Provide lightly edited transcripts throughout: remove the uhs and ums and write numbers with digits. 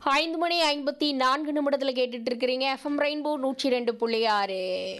5:54 கேட்டுட்டு இருக்கிறீங்க. FM rainbow 102.6.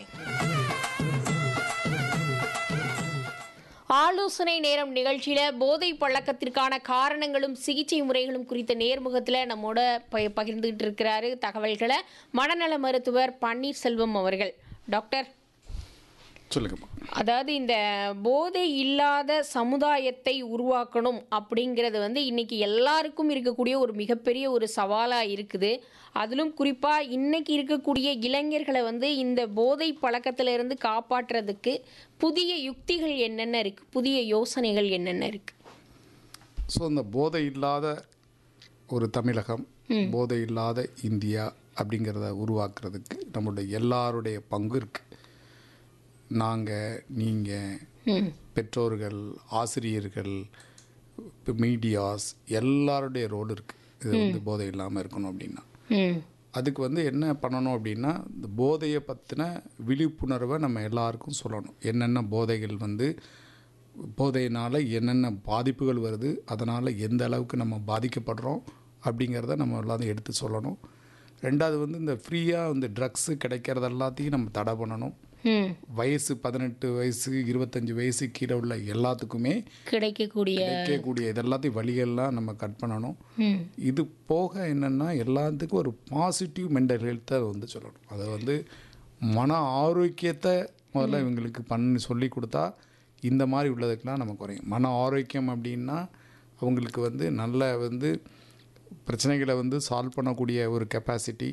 ஆலோசனை நேரம் நிகழ்ச்சியில போதை பழக்கத்திற்கான காரணங்களும் சிகிச்சை முறைகளும் குறித்த நேர்முகத்தில் நம்மோட பகிர்ந்துகிட்டு இருக்கிறாரு தகவல்களை மனநல மருத்துவர் பன்னீர்செல்வம் அவர்கள். டாக்டர், சொல்லுங்கம்மா. அதாவது இந்த போதை இல்லாத சமுதாயத்தை உருவாக்கணும் அப்படிங்கிறது இன்னைக்கு எல்லாருக்கும் இருக்கக்கூடிய ஒரு மிகப்பெரிய ஒரு சவாலாக இருக்குது. அதிலும் குறிப்பாக இன்னைக்கு இருக்கக்கூடிய இளைஞர்களை இந்த போதை பழக்கத்திலிருந்து காப்பாற்றுறதுக்கு புதிய யுக்திகள் என்னென்ன இருக்குது, புதிய யோசனைகள் என்னென்ன இருக்குது? ஸோ இந்த போதை இல்லாத ஒரு தமிழகம், போதை இல்லாத இந்தியா அப்படிங்கிறத உருவாக்குறதுக்கு நம்மளுடைய எல்லாருடைய பங்கு இருக்குது. நாங்கள், நீங்கள், பெற்றோர்கள், ஆசிரியர்கள், மீடியாஸ் எல்லாருடைய ரோல் இருக்குது. இது போதை இல்லாமல் இருக்கணும் அப்படின்னா அதுக்கு என்ன பண்ணணும் அப்படின்னா, இந்த போதையை பற்றின விழிப்புணர்வை நம்ம எல்லாருக்கும் சொல்லணும். என்னென்ன போதைகள் போதையினால் என்னென்ன பாதிப்புகள் வருது, அதனால் எந்த அளவுக்கு நம்ம பாதிக்கப்படுறோம் அப்படிங்கிறத நம்ம எல்லாத்தையும் எடுத்து சொல்லணும். ரெண்டாவது இந்த ஃப்ரீயாக ட்ரக்ஸு கிடைக்கிறது எல்லாத்தையும் நம்ம தடை பண்ணணும். வயசு 18 வயசு 25 வயசு கீழே உள்ள எல்லாத்துக்குமே கிடைக்கக்கூடிய இதெல்லாத்தையும் வழிகள்லாம் நம்ம கட் பண்ணணும். இது போக என்னென்னா எல்லாத்துக்கும் ஒரு பாசிட்டிவ் மென்டல் ஹெல்த்தை சொல்லணும். அதை மன ஆரோக்கியத்தை முதல்ல இவங்களுக்கு சொல்லி கொடுத்தா இந்த மாதிரி உள்ளதுக்கெலாம் நம்ம குறையும். மன ஆரோக்கியம் அப்படின்னா அவங்களுக்கு நல்ல பிரச்சனைகளை சால்வ் பண்ணக்கூடிய ஒரு கெப்பாசிட்டி,